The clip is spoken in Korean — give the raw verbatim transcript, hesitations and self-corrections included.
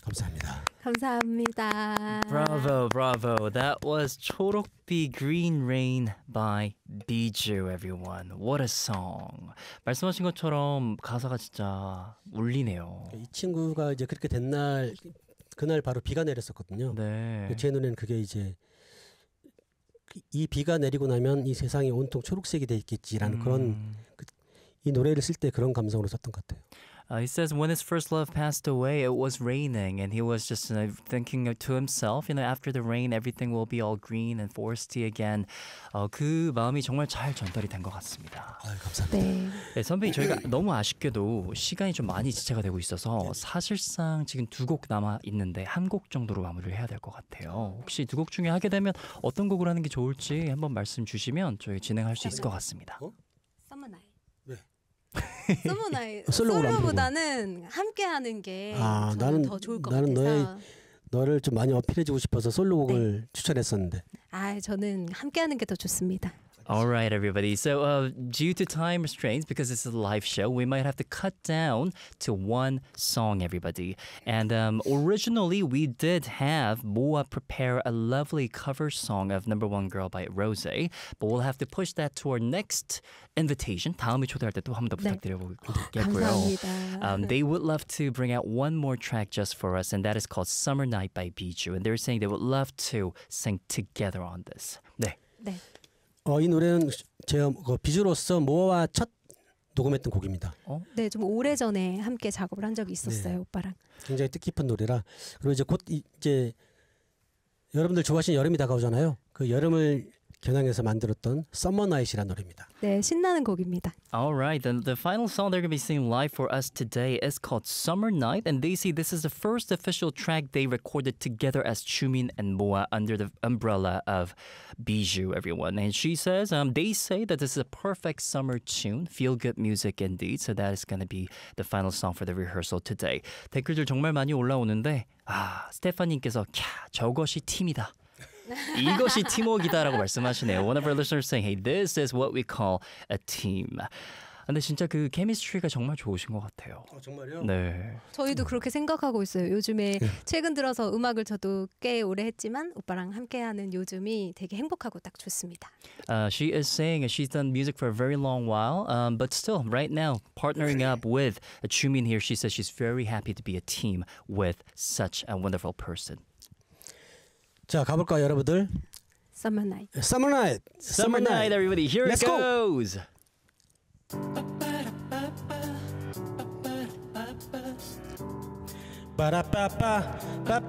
감사합니다. 감사합니다. Bravo, bravo. That was 초록비 Green Rain by Bijou, everyone. What a song. 말씀하신 것처럼 가사가 진짜 울리네요. 이 친구가 이제 그렇게 된 날 그날 바로 비가 내렸었거든요. 네. 제 눈에는 그게 이제 이 비가 내리고 나면 이 세상이 온통 초록색이 돼 있겠지라는 음. 그런 그, 이 노래를 쓸 때 그런 감성으로 썼던 것 같아요. Uh, he says when his first love passed away, it was raining, and he was just uh, thinking to himself, you know, after the rain, everything will be all green and foresty again. 어, 그 마음이 정말 잘 전달이 된 것 같습니다. 아유, 감사합니다. 네. 네, 선배님 저희가 너무 아쉽게도 시간이 좀 많이 지체가 되고 있어서 사실상 지금 두 곡 남아 있는데 한 곡 정도로 마무리를 해야 될 것 같아요. 혹시 두 곡 중에 하게 되면 어떤 곡을 하는 게 좋을지 한번 말씀 주시면 저희 진행할 수 있을 것 같습니다. 어? 서머나이. 왜? 서머나이. 솔로를 안 부르고. 솔로보다는 함께하는 게 아, 저는 나는- 더 좋을 것 나는 같아서. 너를 좀 많이 어필해주고 싶어서 솔로곡을 추천했었는데. 아, 저는 함께하는 게 더 좋습니다. All right, everybody. So, uh, due to time restraints, because this is a live show, we might have to cut down to one song, everybody. And um, originally, we did have Moa prepare a lovely cover song of Number One Girl by Rose, but we'll have to push that to our next invitation. 다음에 초대할 때 또 한 번 더 네. 부탁드려보겠고요. 감사합니다. Um, they would love to bring out one more track just for us, and that is called Summer Night by Bijou. And they're saying they would love to sing together on this. 네. 네. 어, 이 노래는 제가 그 비주로서 모아와 첫 녹음했던 곡입니다. 네, 좀 오래전에 함께 작업을 한 적이 있었어요, 네. 오빠랑. 굉장히 뜻깊은 노래라. 그리고 이제 곧 이제 여러분들 좋아하시는 여름이 다가오잖아요. 그 여름을 겨냥해서 만들었던 Summer Night이라는 노래입니다. 네, 신나는 곡입니다. All right, then the final song they're going to be singing live for us today is called Summer Night, and they say this is the first official track they recorded together as Chumin and Moa under the umbrella of Bijou, everyone. And she says, um, they say that this is a perfect summer tune, feel-good music indeed, so that is going to be the final song for the rehearsal today. 댓글들 정말 많이 올라오는데, 아, 스테파님께서, 캬, 저것이 팀이다. 이것이 팀워크이다라고 말씀하시네요. One of our listeners saying, hey, this is what we call a team. 근데 진짜 그 케미스트리가 정말 좋으신 것 같아요. 어, 정말요? 네. 저희도 그렇게 생각하고 있어요. 요즘에 최근 들어서 음악을 저도 꽤 오래 했지만 오빠랑 함께하는 요즘이 되게 행복하고 딱 좋습니다. Uh, she is saying she's done music for a very long while, um, but still, right now, partnering up with Chumin here, she says she's very happy to be a team with such a wonderful person. 자, 가볼까요, 여러분들? Summer Night. Summer Night. Summer night, everybody. Here Let's it go. goes. 빠라빠빠